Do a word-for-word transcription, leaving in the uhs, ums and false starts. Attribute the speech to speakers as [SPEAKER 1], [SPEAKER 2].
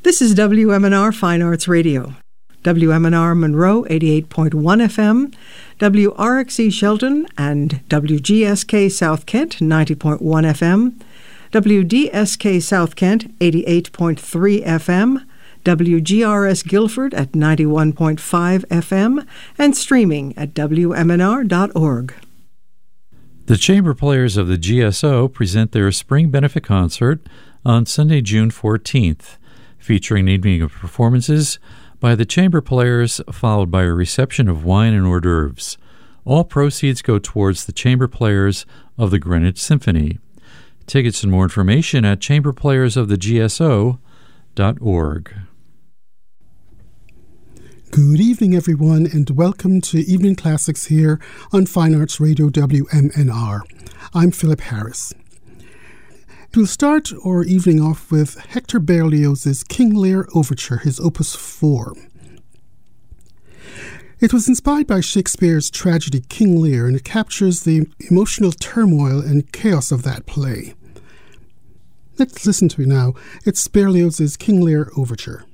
[SPEAKER 1] This is W M N R Fine Arts Radio. W M N R Monroe eighty-eight point one F M, W R X E Shelton and W G S K South Kent ninety point one F M, W D S K South Kent eighty-eight point three F M, W G R S Guilford at ninety-one point five F M, and streaming at W M N R dot org.
[SPEAKER 2] The Chamber Players of the G S O present their Spring Benefit Concert on Sunday, June fourteenth, featuring an evening of performances by the Chamber Players, followed by a reception of wine and hors d'oeuvres. All proceeds go towards the Chamber Players of the Greenwich Symphony. Tickets and more information at chamber players of the G S O dot org.
[SPEAKER 3] Good evening, everyone, and welcome to Evening Classics here on Fine Arts Radio W M N R. I'm Philip Harris. We'll start our evening off with Hector Berlioz's King Lear Overture, his Opus four. It was inspired by Shakespeare's tragedy King Lear, and it captures the emotional turmoil and chaos of that play. Let's listen to it now. It's Berlioz's King Lear Overture.